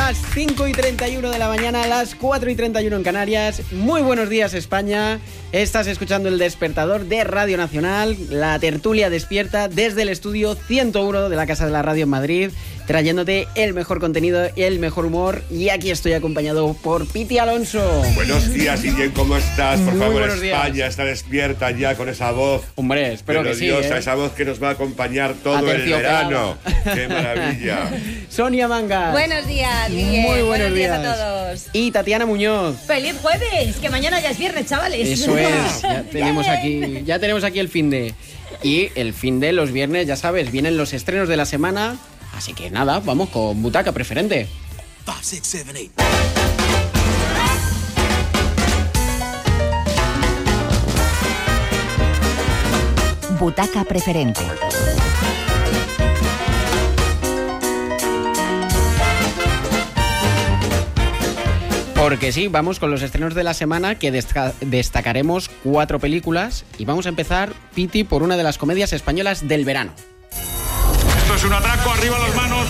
las 5:31 de la mañana, las 4:31 en Canarias. Muy buenos días, España. Estás escuchando El Despertador de Radio Nacional, la tertulia despierta desde el estudio 101 de la Casa de la Radio en Madrid, trayéndote el mejor contenido y el mejor humor. Y aquí estoy acompañado por Piti Alonso. Buenos días, Guillén, ¿cómo estás? Por favor, España días. Está despierta ya con esa voz. Hombre, espero que sí. Esa voz que nos va a acompañar todo el verano. ¡Qué maravilla! Sonia Mangas. Buenos días, Guillén. Muy buenos días a todos. Y Tatiana Muñoz. ¡Feliz jueves! Que mañana ya es viernes, chavales. Eso es. Ya tenemos aquí el finde. Y el finde, los viernes, ya sabes, vienen los estrenos de la semana. Así que nada, vamos con Butaca Preferente. 5, 6, 7, 8. Butaca Preferente. Porque sí, vamos con los estrenos de la semana, que destacaremos 4 películas. Y vamos a empezar, Piti, por una de las comedias españolas del verano. Esto es un atraco, arriba las manos.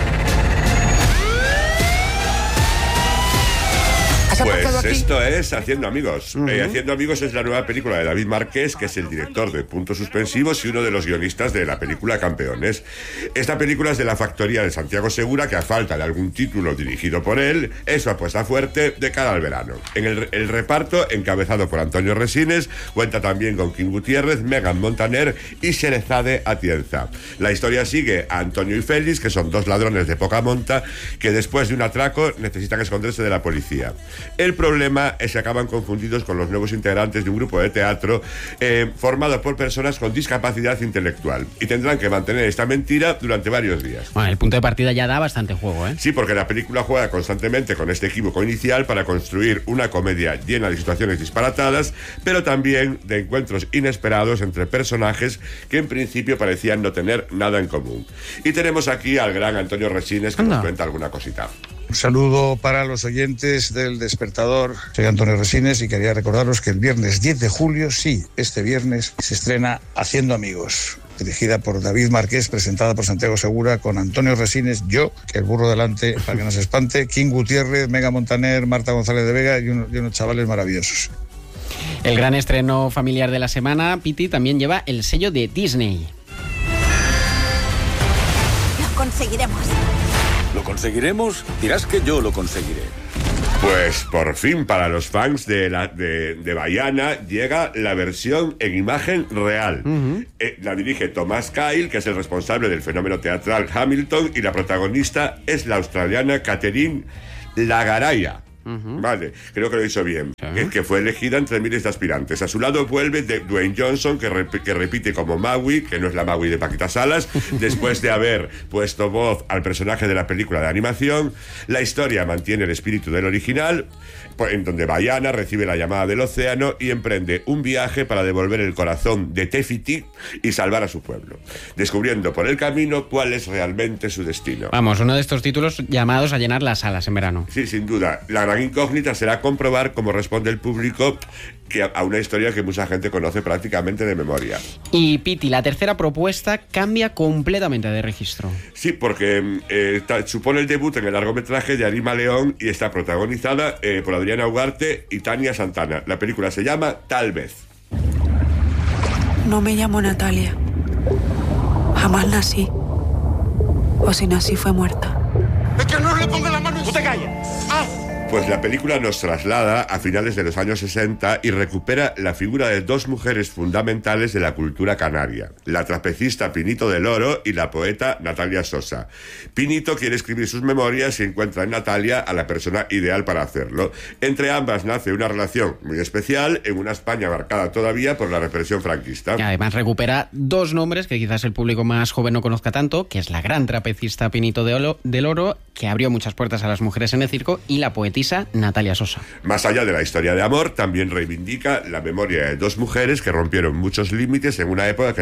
Pues esto es Haciendo Amigos. Haciendo Amigos es la nueva película de David Marqués, que es el director de Puntos Suspensivos y uno de los guionistas de la película Campeones. Esta película es de la factoría de Santiago Segura, que a falta de algún título dirigido por él, es su apuesta fuerte de cara al verano. En el reparto, encabezado por Antonio Resines, cuenta también con Kim Gutiérrez, Megan Montaner y Sherezade Atienza. La historia sigue a Antonio y Félix, que son 2 ladrones de poca monta, que después de un atraco necesitan esconderse de la policía. El problema es que acaban confundidos con los nuevos integrantes de un grupo de teatro formado por personas con discapacidad intelectual, y tendrán que mantener esta mentira durante varios días. Bueno, el punto de partida ya da bastante juego, ¿eh? Sí, porque la película juega constantemente con este equívoco inicial para construir una comedia llena de situaciones disparatadas, pero también de encuentros inesperados entre personajes que en principio parecían no tener nada en común. Y tenemos aquí al gran Antonio Resines, que nos cuenta alguna cosita. Un saludo para los oyentes del Despertador. Soy Antonio Resines y quería recordaros que el viernes 10 de julio, sí, este viernes, se estrena Haciendo Amigos, dirigida por David Marqués, presentada por Santiago Segura, con Antonio Resines, yo, que el burro delante, para que no se espante, Kim Gutiérrez, Megan Montaner, Marta González de Vega y unos chavales maravillosos. El gran estreno familiar de la semana, Piti, también lleva el sello de Disney. Lo conseguiremos. ¿Lo conseguiremos? Dirás que yo lo conseguiré. Pues por fin, para los fans de Baiana, llega la versión en imagen real. La dirige Thomas Kyle, que es el responsable del fenómeno teatral Hamilton, y la protagonista es la australiana Catherine Lagaraya. Vale, creo que lo hizo bien. Que fue elegida entre miles de aspirantes. A su lado vuelve Dwayne Johnson, que repite como Maui, que no es la Maui de Paquita Salas, después de haber puesto voz al personaje de la película de animación. La historia mantiene el espíritu del original, en donde Baiana recibe la llamada del océano y emprende un viaje para devolver el corazón de Te Fiti y salvar a su pueblo, descubriendo por el camino cuál es realmente su destino. Vamos, uno de estos títulos llamados a llenar las salas en verano. Sí, sin duda. La gran incógnita será comprobar cómo responde el público a una historia que mucha gente conoce prácticamente de memoria. Y Piti, la tercera propuesta cambia completamente de registro. Sí, porque supone el debut en el largometraje de Arima León y está protagonizada por Adriana Ugarte y Tania Santana. La película se llama Tal vez. No me llamo Natalia. Jamás nací. O si nací fue muerta. ¡Es que no le ponga la mano! ¡Tú te calles! ¡Ah! Pues la película nos traslada a finales de los años 60 y recupera la figura de 2 mujeres fundamentales de la cultura canaria: la trapecista Pinito del Oro y la poeta Natalia Sosa. Pinito quiere escribir sus memorias y encuentra en Natalia a la persona ideal para hacerlo. Entre ambas nace una relación muy especial en una España marcada todavía por la represión franquista. Y además recupera 2 nombres que quizás el público más joven no conozca tanto, que es la gran trapecista Pinito del Oro, que abrió muchas puertas a las mujeres en el circo, y la poetisa Natalia Sosa. Más allá de la historia de amor, también reivindica la memoria de 2 mujeres que rompieron muchos límites en una época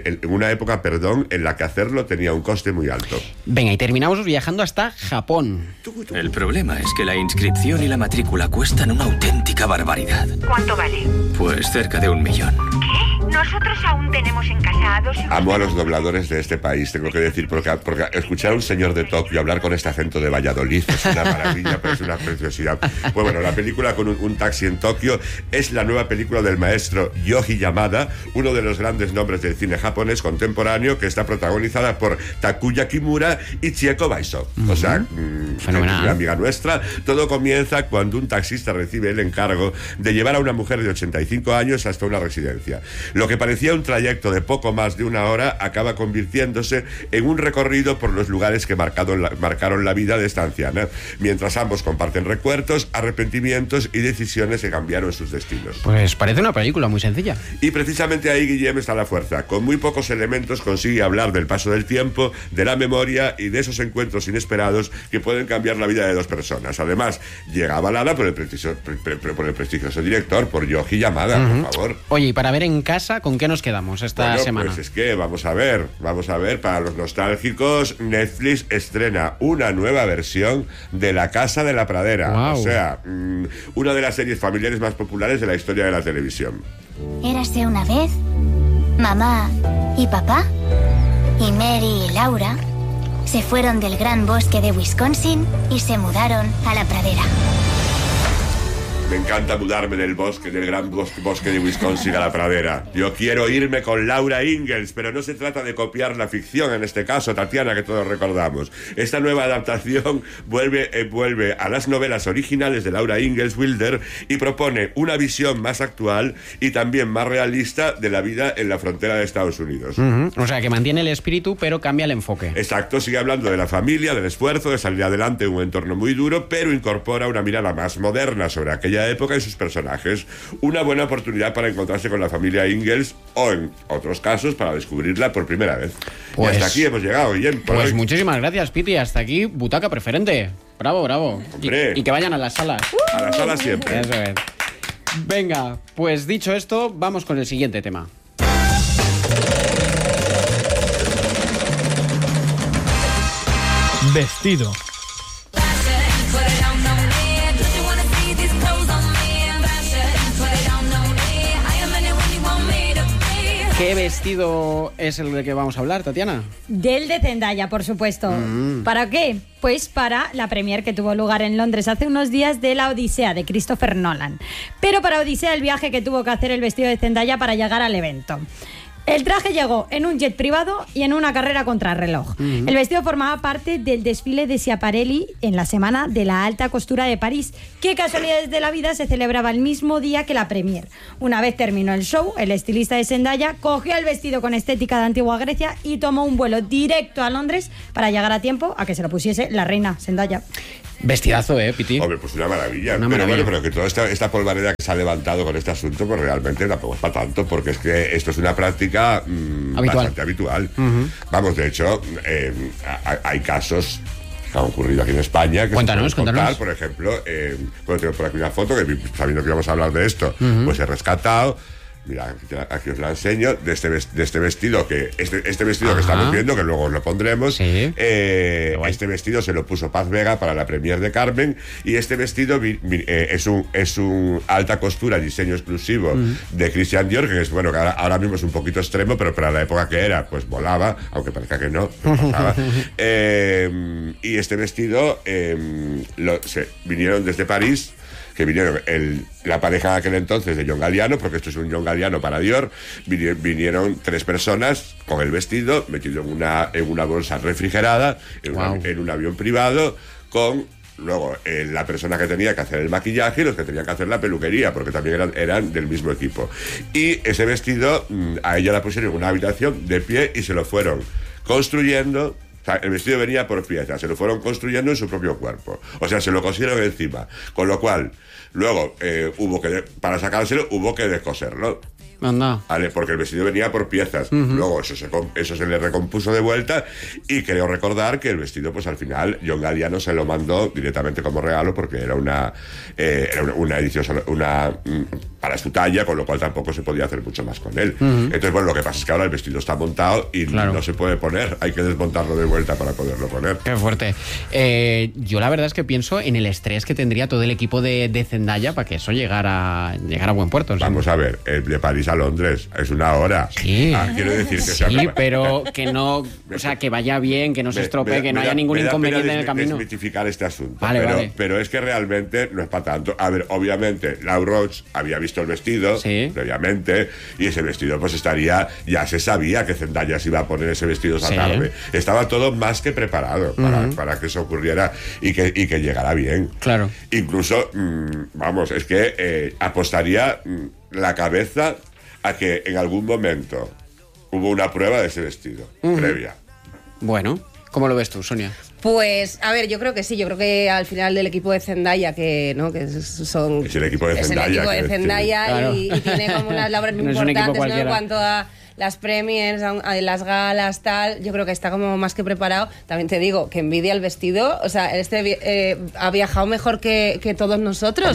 en la que hacerlo tenía un coste muy alto. Venga, y terminamos viajando hasta Japón. El problema es que la inscripción y la matrícula cuestan una auténtica barbaridad. ¿Cuánto vale? Pues cerca de 1 millón. ¿Qué? Nosotros aún tenemos en casa a 2 hijos. Amo a los dobladores de este país, tengo que decir, porque escuchar a un señor de Tokio hablar con este acento de Valladolid es una maravilla, pero es una preciosidad. Pues bueno, la película con un taxi en Tokio es la nueva película del maestro Yoji Yamada, uno de los grandes nombres del cine japonés contemporáneo, que está protagonizada por Takuya Kimura y Chieko Baiso. O sea, fenomenal. Una amiga nuestra. Todo comienza cuando un taxista recibe el encargo de llevar a una mujer de 85 años hasta una residencia. Lo que parecía un trayecto de poco más de una hora acaba convirtiéndose en un recorrido por los lugares que marcaron la vida de esta anciana, mientras ambos comparten recuerdos, arrepentimientos y decisiones que cambiaron sus destinos. Pues parece una película muy sencilla. Y precisamente ahí, Guillem, está la fuerza. Con muy pocos elementos consigue hablar del paso del tiempo, de la memoria y de esos encuentros inesperados que pueden cambiar la vida de dos personas. Además, llega avalada por el prestigioso director, por Yoji Yamada, por favor. Oye, y para ver en casa, ¿con qué nos quedamos esta semana? Pues es que vamos a ver, para los nostálgicos, Netflix estrena una nueva versión de La Casa de la Pradera. Wow. O sea, una de las series familiares más populares de la historia de la televisión. Érase una vez mamá y papá, y Mary y Laura se fueron del gran bosque de Wisconsin y se mudaron a la pradera. Me encanta mudarme del gran bosque de Wisconsin a la pradera. Yo quiero irme con Laura Ingalls, pero no se trata de copiar la ficción en este caso, Tatiana, que todos recordamos. Esta nueva adaptación vuelve a las novelas originales de Laura Ingalls Wilder y propone una visión más actual y también más realista de la vida en la frontera de Estados Unidos. O sea, que mantiene el espíritu, pero cambia el enfoque. Exacto, sigue hablando de la familia, del esfuerzo, de salir adelante en un entorno muy duro, pero incorpora una mirada más moderna sobre aquella época y sus personajes. Una buena oportunidad para encontrarse con la familia Ingalls o, en otros casos, para descubrirla por primera vez. Pues, y hasta aquí hemos llegado, Guillem. Pues muchísimas gracias, Piti. Hasta aquí, Butaca Preferente. Bravo, bravo. Hombre. Y que vayan a las salas. A las salas siempre. Eso es. Venga, pues dicho esto, vamos con el siguiente tema. Vestido. ¿Qué vestido es el de que vamos a hablar, Tatiana? Del de Zendaya, por supuesto. ¿Para qué? Pues para la premier que tuvo lugar en Londres hace unos días de La Odisea, de Christopher Nolan. Pero para Odisea, el viaje que tuvo que hacer el vestido de Zendaya para llegar al evento. El traje llegó en un jet privado y en una carrera contrarreloj. El vestido formaba parte del desfile de Schiaparelli en la Semana de la Alta Costura de París, que casualidades de la vida se celebraba el mismo día que la premier. Una vez terminó el show, el estilista de Zendaya cogió el vestido con estética de antigua Grecia y tomó un vuelo directo a Londres para llegar a tiempo a que se lo pusiese la reina Zendaya. Vestidazo, Piti. Hombre, pues una maravilla. Bueno, pero que toda esta polvareda que se ha levantado con este asunto, pues realmente tampoco es para tanto, porque es que esto es una práctica bastante habitual. Vamos, de hecho, hay casos que han ocurrido aquí en España. Que cuéntanos. Por ejemplo, tengo por aquí una foto que, sabiendo que íbamos a hablar de esto, pues he rescatado. Mira, aquí os la enseño, de este vestido que este vestido que estamos viendo, que luego os lo pondremos. Sí. Este vestido se lo puso Paz Vega para la premier de Carmen, y este vestido es un alta costura, diseño exclusivo de Christian Dior, que es, bueno, que ahora mismo es un poquito extremo, pero para la época que era, pues volaba, aunque parezca que no, pues pasaba. Y este vestido vinieron desde París, que vinieron la pareja de aquel entonces de John Galliano, porque esto es un John Galliano para Dior. Vinieron 3 personas con el vestido metido en una bolsa refrigerada en un avión privado, con luego la persona que tenía que hacer el maquillaje y los que tenían que hacer la peluquería, porque también eran del mismo equipo. Y ese vestido a ella la pusieron en una habitación de pie y se lo fueron construyendo. O sea, el vestido venía por piezas, se lo fueron construyendo en su propio cuerpo. O sea, se lo cosieron encima. Con lo cual, luego, para sacárselo, hubo que descoserlo. Anda. ¿Vale? Porque el vestido venía por piezas. Luego eso se le recompuso de vuelta, y creo recordar que el vestido, pues al final, John Galliano se lo mandó directamente como regalo, porque era una edición, para su talla, con lo cual tampoco se podía hacer mucho más con él. Entonces, bueno, lo que pasa es que ahora el vestido está montado y no se puede poner, hay que desmontarlo de vuelta para poderlo poner. Qué fuerte. Yo la verdad es que pienso en el estrés que tendría todo el equipo de Zendaya para que eso llegara a buen puerto. Vamos a ver, de París a Londres es una hora. Sí. Quiero decir que sí, pero que no, o sea, que vaya bien, que no se estropee, que no haya ningún inconveniente en el camino. Desmitificar este asunto. Vale. Pero es que realmente no es para tanto. A ver, obviamente, Lau Roch había visto el vestido previamente, y ese vestido pues ya se sabía que Zendaya se iba a poner ese vestido esa tarde. Estaba todo más que preparado para que eso ocurriera y que llegara bien. Claro. Incluso, vamos, es que apostaría la cabeza a que en algún momento hubo una prueba de ese vestido previa. Bueno, ¿cómo lo ves tú, Sonia? Pues, a ver, yo creo que sí, yo creo que al final del equipo de Zendaya, que son... Es el equipo de Zendaya. Es el equipo de Zendaya claro. y tiene como unas labores muy importantes, ¿no? En cuanto a las premiers, a las galas, tal, yo creo que está como más que preparado. También te digo que envidia el vestido, o sea, ha viajado mejor que todos nosotros.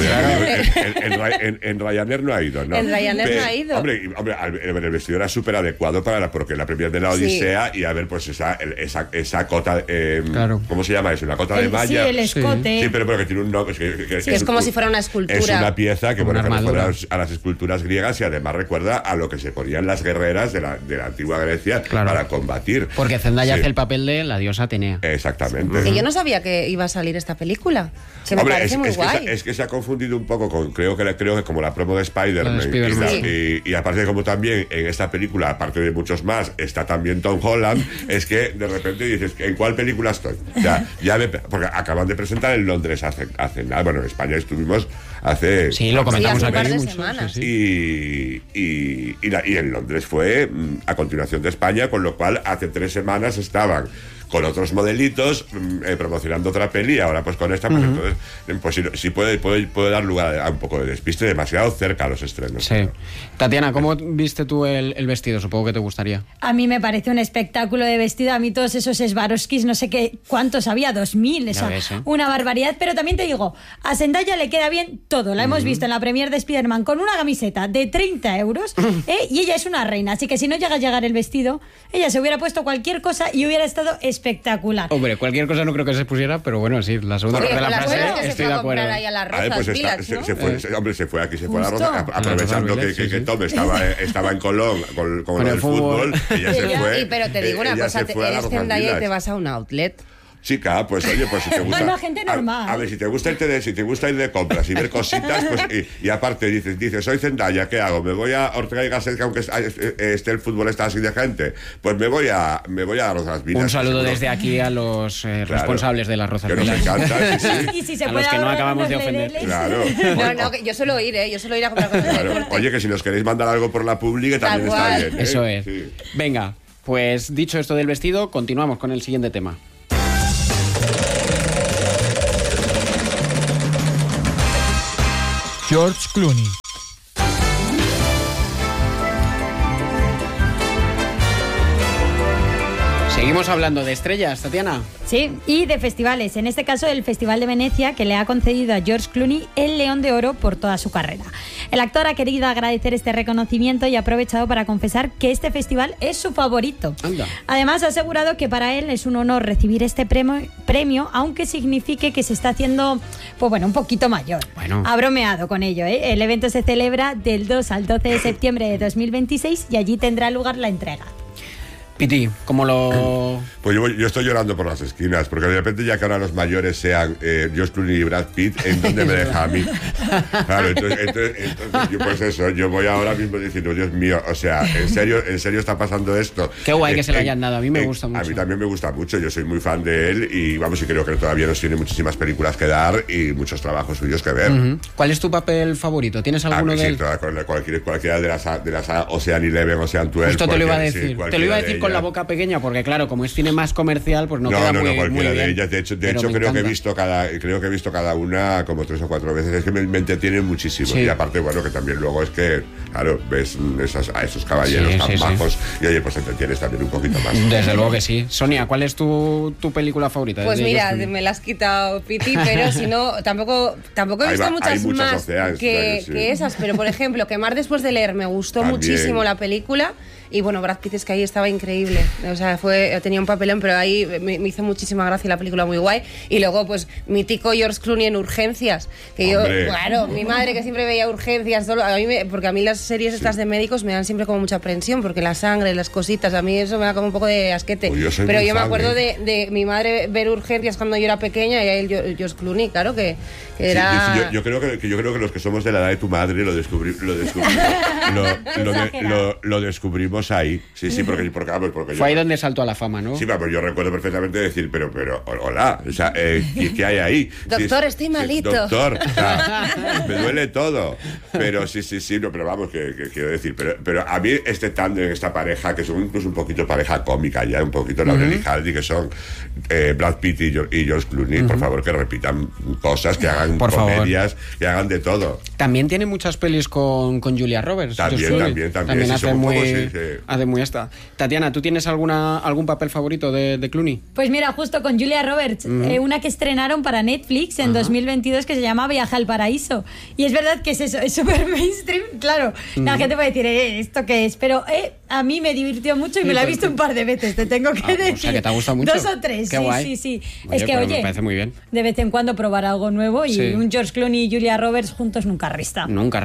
En Ryanair no ha ido, ¿no? En Ryanair no ha ido. Hombre, el vestido era súper adecuado porque la premier de la Odisea y a ver, pues esa cota, ¿cómo se llama eso? Una cota de malla. Sí, el escote. Sí, pero que tiene un nombre. Es como si fuera una escultura. Es una pieza que recuerda a las esculturas griegas y además recuerda a lo que se ponían las guerreras de la antigua Grecia para combatir. Porque Zendaya hace el papel de la diosa Atenea. Exactamente. Que yo no sabía que iba a salir esta película. Que me parece muy guay. Es que se ha confundido un poco con, creo que como la promo de Spider-Man. Y aparte, como también en esta película, aparte de muchos más, está también Tom Holland, es que de repente dices, ¿en cuál película estoy? Porque acaban de presentar en Londres hace nada. Bueno, en España estuvimos hace... Sí, lo comentamos hace aquí. Un par de semanas. Y en Londres fue a continuación de España, con lo cual hace 3 semanas estaban con otros modelitos promocionando otra peli, ahora pues con esta, pues entonces sí puede dar lugar a un poco de despiste, demasiado cerca a los estrenos. Sí. Tatiana, ¿cómo viste tú el vestido? Supongo que te gustaría. A mí me parece un espectáculo de vestido, a mí todos esos Swarovskis, no sé qué, ¿cuántos había? 2000, una barbaridad, pero también te digo, a Zendaya le queda bien todo, la hemos visto en la premier de Spider-Man con una camiseta de 30 euros y ella es una reina, así que si no llega a llegar el vestido, ella se hubiera puesto cualquier cosa y hubiera estado espectacular. Hombre, cualquier cosa no creo que se pusiera, pero bueno, sí, la segunda parte de la frase estoy de acuerdo. Se fue aquí, se fue a la Rosa, aprovechando que Tom estaba en Colón con el fútbol. Ella se fue. Pero te digo una cosa, eres Zendaya y te vas a un outlet. Chica, pues oye, pues si te gusta... No, gente normal. A ver, si te gusta ir de compras y ver cositas, pues y aparte dices, soy Zendaya, ¿qué hago? ¿Me voy a Ortega y Gasset, que aunque esté el fútbol está así de gente? Pues me voy a Rozas Vilas. Un saludo desde aquí a los responsables de las Rozas Vilas. Que nos encanta, sí. Y si se a los que no acabamos de ofender. Claro. No, que yo suelo ir a comprar cosas de deporte. Oye, que si nos queréis mandar algo por la publi, que también está bien. Eso es. Sí. Venga, pues dicho esto del vestido, continuamos con el siguiente tema. George Clooney. Seguimos hablando de estrellas, Tatiana. Sí, y de festivales. En este caso, el Festival de Venecia, que le ha concedido a George Clooney el León de Oro por toda su carrera. El actor ha querido agradecer este reconocimiento y ha aprovechado para confesar que este festival es su favorito. Anda. Además, ha asegurado que para él es un honor recibir este premio, aunque signifique que se está haciendo, pues bueno, un poquito mayor. Bueno. Ha bromeado con ello, ¿eh? El evento se celebra del 2 al 12 de septiembre de 2026 y allí tendrá lugar la entrega. Piti, ¿cómo lo...? Pues yo estoy llorando por las esquinas, porque de repente ya que ahora los mayores sean George Clooney y Brad Pitt, ¿en dónde me deja a mí? Claro, entonces yo, pues eso, yo voy ahora mismo diciendo, Dios mío, o sea, ¿en serio está pasando esto? Qué guay que se lo hayan dado, a mí me gusta mucho. A mí también me gusta mucho, yo soy muy fan de él y vamos, y creo que todavía nos tiene muchísimas películas que dar y muchos trabajos suyos que ver. ¿Cuál es tu papel favorito? ¿Tienes alguno de él? Sí, cualquiera de las Ocean 11, Ocean 12. Justo te lo iba a decir, con la boca pequeña, porque claro, como es cine más comercial, pues no queda muy bien. Cualquiera de ellas. De hecho creo que he visto cada una como 3 o 4 veces. Es que me entretienen muchísimo. Sí. Y aparte, bueno, que también luego es que, claro, ves a esos caballeros tan bajos y oye, pues te entretienes también un poquito más. Desde luego que sí. Sonia, ¿cuál es tu película favorita? Pues mira, me la has quitado, Piti, pero si no, tampoco he visto muchas más que esas. Pero, por ejemplo, Quemar después de leer, me gustó muchísimo la película. Y bueno, Brad Pitt es que ahí estaba increíble. O sea, tenía un papelón, pero ahí me hizo muchísima gracia la película, muy guay. Y luego, pues, mítico George Clooney en Urgencias. Que ¡hombre! Yo, claro, mi madre que siempre veía Urgencias, porque a mí las series estas de médicos me dan siempre como mucha aprensión, porque la sangre, las cositas, a mí eso me da como un poco de asquete. Pero yo me acuerdo de mi madre ver Urgencias cuando yo era pequeña y a él, George Clooney, claro, que era... Sí, yo creo que los que somos de la edad de tu madre lo descubrimos ahí. Sí, porque fue ahí donde saltó a la fama, ¿no? Sí, pero yo recuerdo perfectamente decir, pero hola, o sea, ¿qué hay ahí? Doctor, estoy malito. Doctor, o sea, me duele todo. Pero sí, no, pero vamos, que quiero decir, pero a mí este tándem, esta pareja, que son incluso un poquito pareja cómica ya, un poquito Laurel y Hardy, que son Brad Pitt y George Clooney, por favor, que repitan cosas, que hagan comedias, que hagan de todo. También tiene muchas pelis con Julia Roberts. También hace muy esta. Tatiana, ¿tú tienes algún papel favorito de Clooney? Pues mira, justo con Julia Roberts, una que estrenaron para Netflix en 2022 que se llama Viaje al Paraíso. Y es verdad que es eso, es súper mainstream, claro. La gente puede decir, ¿esto qué es? Pero a mí me divirtió mucho y me la he visto un par de veces, te tengo que decir. O sea, que te ha gustado mucho. 2 o 3, qué guay. Sí. Oye, es que, me parece muy bien. De vez en cuando probar algo nuevo y un George Clooney y Julia Roberts juntos nunca resta. Nunca.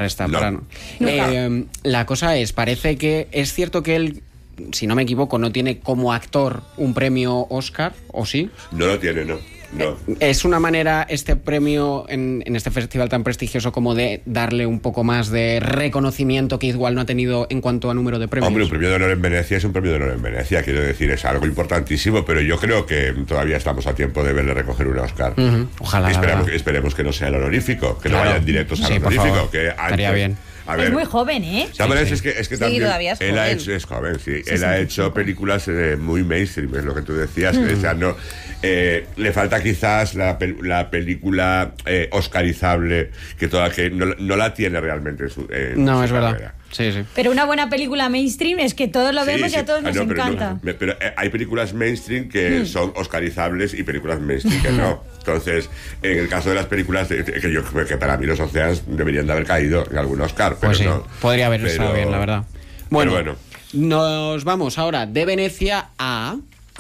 La cosa es, parece que es cierto que él, si no me equivoco, no tiene como actor un premio Oscar, ¿o sí? No lo tiene, no. ¿Es una manera este premio en este festival tan prestigioso como de darle un poco más de reconocimiento que igual no ha tenido en cuanto a número de premios? Hombre, un premio de honor en Venecia es un premio de honor en Venecia, quiero decir, es algo importantísimo, pero yo creo que todavía estamos a tiempo de verle recoger un Oscar. Ojalá. Esperemos que no sea el honorífico, que no vayan directos al honorífico. Que estaría bien. Ver, es muy joven, ¿eh? Es que también todavía es joven. Es joven, sí. Él ha hecho películas muy mainstream, es lo que tú decías. O sea, no, le falta quizás la película oscarizable, que no la tiene realmente en no, su es carrera. Verdad. Sí. Pero una buena película mainstream es que todos lo vemos y a todos nos encanta. Pero hay películas mainstream que son oscarizables y películas mainstream que no. Entonces, en el caso de las películas, que para mí los Oceans deberían de haber caído en algún Oscar. Pero pues no. Podría haber estado bien, la verdad. Bueno, nos vamos ahora de Venecia a...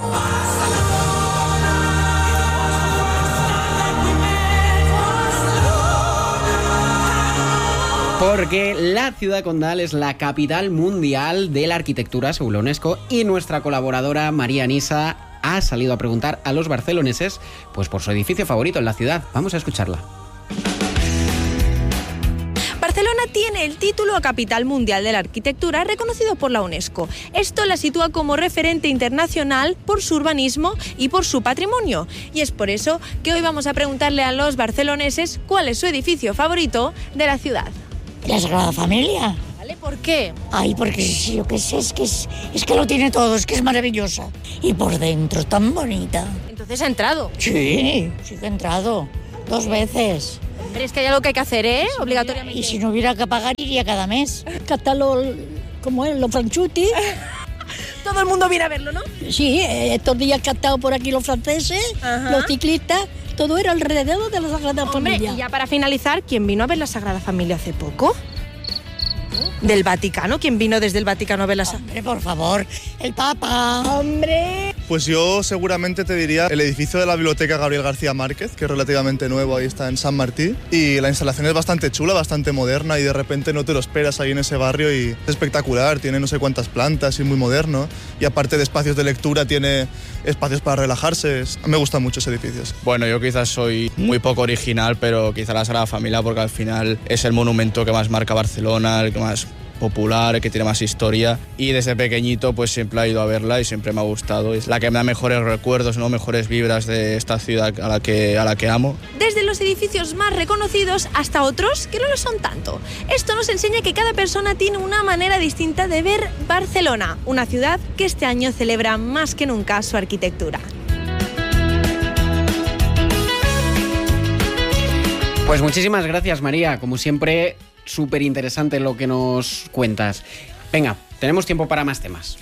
Porque la ciudad condal es la capital mundial de la arquitectura según la UNESCO y nuestra colaboradora María Nisa ha salido a preguntar a los barceloneses pues por su edificio favorito en la ciudad. Vamos a escucharla. Barcelona tiene el título a Capital Mundial de la Arquitectura reconocido por la UNESCO. Esto la sitúa como referente internacional por su urbanismo y por su patrimonio. Y es por eso que hoy vamos a preguntarle a los barceloneses cuál es su edificio favorito de la ciudad. La Sagrada Familia. ¿Vale? ¿Por qué? Ay, porque yo qué sé, es que lo tiene todo, es que es maravillosa. Y por dentro tan bonita. ¿Entonces ha entrado? Sí que he entrado. 2 veces. Pero es que hay algo que hay que hacer, obligatoriamente. Y si no hubiera que pagar, iría cada mes. Catalo, ¿cómo es? Los franchuti. Todo el mundo viene a verlo, ¿no? Sí, estos días que han estado por aquí los franceses, los ciclistas, todo era alrededor de la Sagrada Familia. Y ya para finalizar, ¿quién vino a ver la Sagrada Familia hace poco? ¿Del Vaticano? ¿Quién vino desde el Vaticano a ver la Sagrada? Hombre, por favor, el Papa. ¡Hombre! Pues yo seguramente te diría el edificio de la Biblioteca Gabriel García Márquez, que es relativamente nuevo, ahí está en San Martí. Y la instalación es bastante chula, bastante moderna y de repente no te lo esperas ahí en ese barrio y es espectacular, tiene no sé cuántas plantas y muy moderno. Y aparte de espacios de lectura tiene espacios para relajarse. Me gusta mucho ese edificio. Bueno, yo quizás soy muy poco original, pero quizá la Sagrada Familia porque al final es el monumento que más marca Barcelona, el que más popular, que tiene más historia, y desde pequeñito pues siempre he ido a verla y siempre me ha gustado. Es la que me da mejores recuerdos, ¿no? Mejores vibras de esta ciudad a la que amo. Desde los edificios más reconocidos hasta otros que no lo son tanto. Esto nos enseña que cada persona tiene una manera distinta de ver Barcelona, una ciudad que este año celebra más que nunca su arquitectura. Pues muchísimas gracias, María. Como siempre, súper interesante lo que nos cuentas. Venga, tenemos tiempo para más temas.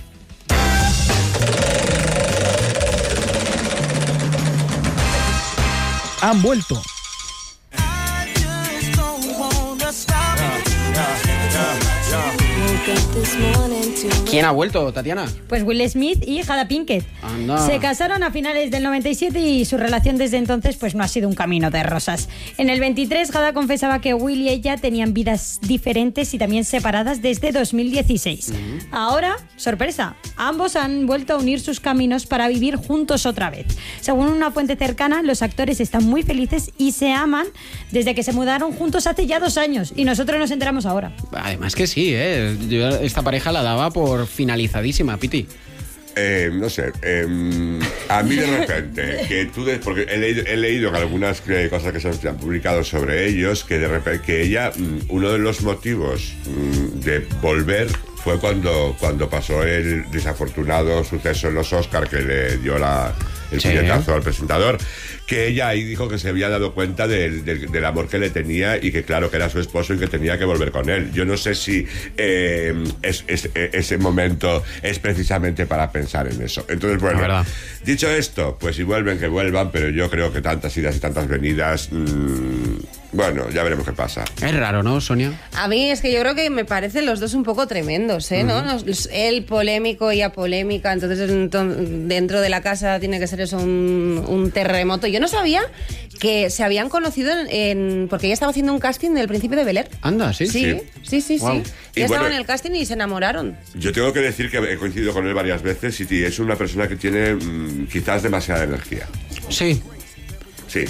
Han vuelto. ¿Quién ha vuelto, Tatiana? Pues Will Smith y Jada Pinkett. Anda. Se casaron a finales del 97 y su relación desde entonces pues no ha sido un camino de rosas. En el 23, Jada confesaba que Will y ella tenían vidas diferentes y también separadas desde 2016. Ahora, sorpresa, ambos han vuelto a unir sus caminos para vivir juntos otra vez. Según una fuente cercana, los actores están muy felices y se aman desde que se mudaron juntos hace ya 2 años y nosotros nos enteramos ahora. Además que sí, yo esta pareja la daba por finalizadísima, Piti. No sé, a mí de repente, que tú porque he leído que algunas cosas que se han publicado sobre ellos, que de repente, que ella, uno de los motivos de volver fue cuando pasó el desafortunado suceso en los Oscars que le dio el puñetazo al presentador, que ella ahí dijo que se había dado cuenta del amor que le tenía y que claro que era su esposo y que tenía que volver con él. Yo no sé si ese momento es precisamente para pensar en eso. Entonces, bueno, dicho esto, pues si vuelven, que vuelvan, pero yo creo que tantas idas y tantas venidas, bueno, ya veremos qué pasa. Es raro, ¿no, Sonia? A mí es que yo creo que me parecen los dos un poco tremendos, ¿no? Él polémico y apolémica, entonces dentro de la casa tiene que ser eso un terremoto. Yo no sabía que se habían conocido porque ella estaba haciendo un casting del Príncipe de Bel-Air. Anda, sí. Sí. Wow. Ya estaban en el casting y se enamoraron. Yo tengo que decir que he coincidido con él varias veces y es una persona que tiene quizás demasiada energía. Sí. Sí.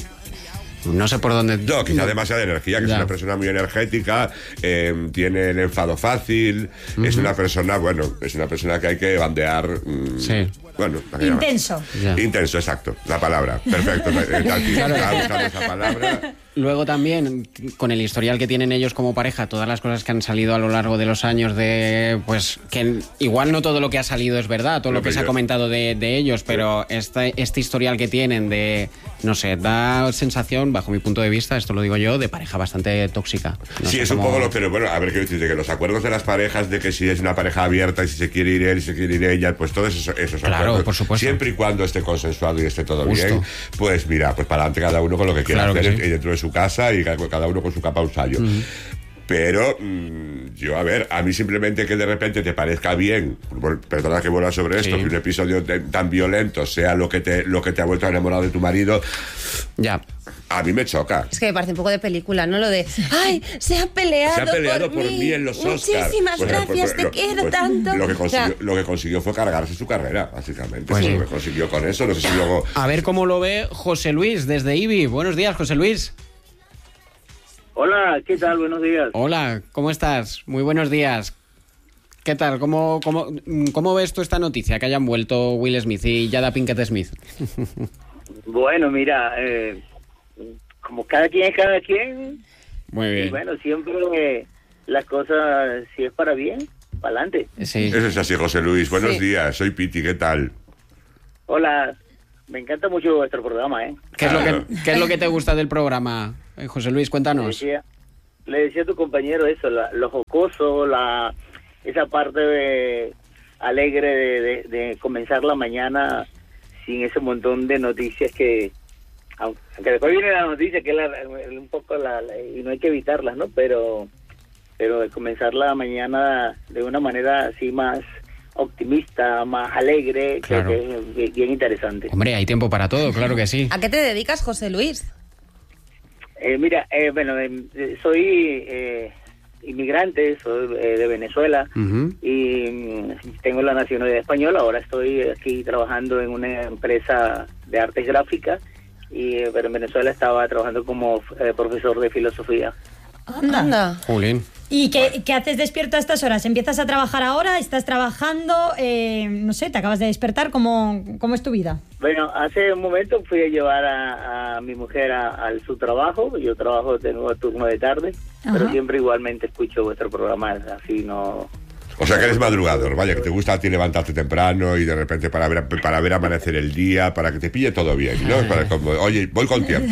No sé por dónde... No, quizá demasiada energía, que es una persona muy energética, tiene el enfado fácil, es una persona que hay que bandear... Bueno, intenso. Intenso, exacto, la palabra. Perfecto. Estaba buscando esa palabra. Luego también, con el historial que tienen ellos como pareja, todas las cosas que han salido a lo largo de los años de... Pues que igual no todo lo que ha salido es verdad, todo lo que se ha comentado de ellos, pero este historial que tienen de... No sé, da sensación, bajo mi punto de vista, esto lo digo yo, de pareja bastante tóxica. No sé es cómo... un poco pero bueno, a ver qué decir, de que los acuerdos de las parejas, de que si es una pareja abierta y si se quiere ir él y se quiere ir ella, pues todos esos claro, acuerdos, por supuesto. Siempre y cuando esté consensuado y esté todo Justo. bien, pues mira, pues para adelante cada uno con lo que quiera hacer dentro de su casa y cada uno con su capa un sallo. Pero yo, a mí simplemente que de repente te parezca bien, perdona que vuelva sobre esto, que un episodio tan violento sea lo que te ha vuelto enamorado de tu marido, ya. A mí me choca. Es que me parece un poco de película, ¿no? Lo de, ¡ay, se ha peleado por mí en los Oscars! Muchísimas gracias, te quiero tanto. Lo que consiguió fue cargarse su carrera, básicamente. Pues lo que consiguió con eso, no sé si luego... A ver cómo lo ve José Luis, desde IBI. Buenos días, José Luis. Hola, ¿qué tal? Buenos días. Hola, ¿cómo estás? Muy buenos días. ¿Qué tal? ¿Cómo ves tú esta noticia, que hayan vuelto Will Smith y Jada Pinkett Smith? Bueno, mira, como cada quien es cada quien. Muy bien. Y bueno, siempre las cosas, si es para bien, para adelante. Sí. Eso es así, José Luis. Buenos días, soy Piti, ¿qué tal? Hola, me encanta mucho vuestro programa, ¿eh? ¿Qué es lo que te gusta del programa, José Luis? Cuéntanos. Le decía a tu compañero eso, lo jocoso, esa parte alegre de comenzar la mañana sin ese montón de noticias que, aunque después viene la noticia que es un poco y no hay que evitarlas, ¿no? Pero de comenzar la mañana de una manera así más optimista, más alegre, claro. Creo que es bien interesante. Hombre, hay tiempo para todo, claro que sí. ¿A qué te dedicas, José Luis? Mira, soy inmigrante, soy de Venezuela y tengo la nacionalidad española. Ahora estoy aquí trabajando en una empresa de artes gráficas, pero en Venezuela estaba trabajando como profesor de filosofía. Anda. Jolín. ¿Y qué haces despierto a estas horas? ¿Empiezas a trabajar ahora? ¿Estás trabajando? No sé, ¿te acabas de despertar? ¿Cómo es tu vida? Bueno, hace un momento fui a llevar a mi mujer a su trabajo. Yo trabajo de nuevo turno de tarde, pero siempre igualmente escucho vuestro programa, así no... O sea que eres madrugador, vaya, que te gusta a ti levantarte temprano y de repente para ver amanecer el día, para que te pille todo bien, ¿no? Oye, voy con tiempo.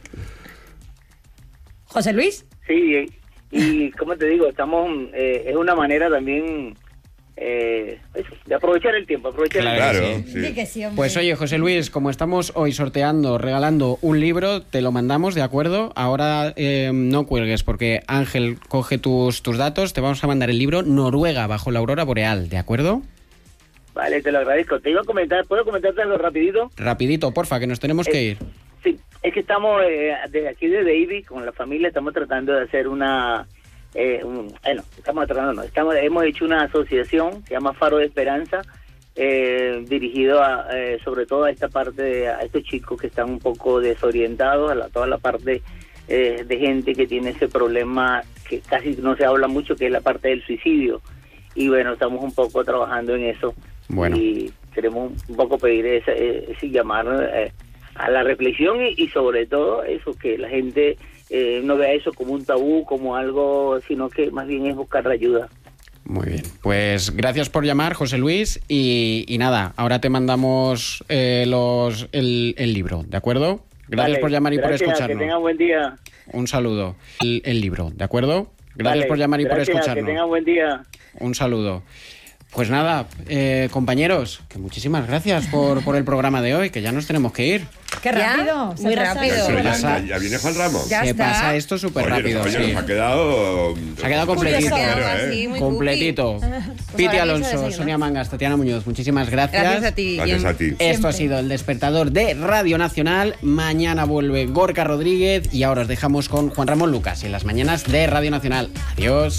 ¿José Luis? Sí, y como te digo, estamos es una manera también de aprovechar el tiempo, Claro, sí. Que sí, pues oye, José Luis, como estamos hoy regalando un libro, te lo mandamos, ¿de acuerdo? Ahora no cuelgues porque Ángel coge tus datos, te vamos a mandar el libro Noruega bajo la aurora boreal, ¿de acuerdo? Vale, te lo agradezco. Te iba a comentar, ¿puedo comentarte algo rapidito? Rapidito, porfa, que nos tenemos que ir. Sí, es que estamos desde aquí de David, con la familia, estamos tratando de hacer hemos hecho una asociación, se llama Faro de Esperanza, dirigido sobre todo a esta parte, a estos chicos que están un poco desorientados, toda la parte de gente que tiene ese problema que casi no se habla mucho, que es la parte del suicidio. Y bueno, estamos un poco trabajando en eso. Bueno. Y queremos un poco pedir ese llamar a la reflexión y sobre todo eso, que la gente no vea eso como un tabú, como algo, sino que más bien es buscar ayuda. Muy bien, pues gracias por llamar, José Luis, y nada, ahora te mandamos el libro, ¿de acuerdo? Gracias por llamar y por escucharnos. Que tengan buen día. Un saludo. El libro, ¿de acuerdo? Gracias por llamar y por escucharnos. Que tengan buen día. Un saludo. Pues nada, compañeros, que muchísimas gracias por el programa de hoy, que ya nos tenemos que ir. ¡Qué rápido! Muy rápido. ¿Ya viene Juan Ramos? Se pasa esto súper rápido. Nos ha quedado completito. Muy completito. Piti Alonso, Sonia Mangas, Tatiana Muñoz, muchísimas gracias. Gracias a ti. Gracias a ti. Esto ha sido El Despertador de Radio Nacional. Mañana vuelve Gorka Rodríguez y ahora os dejamos con Juan Ramón Lucas en las mañanas de Radio Nacional. Adiós.